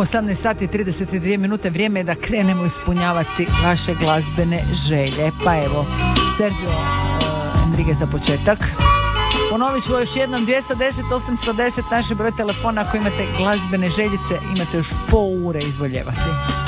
18 sati i 32 minute, vrijeme je da krenemo ispunjavati vaše glazbene želje. Pa evo, Sergio Enrique za početak. Ponovit ću još jednom, 210 810 naš broj telefona. Ako imate glazbene željice, imate još pol ure izvoljevati.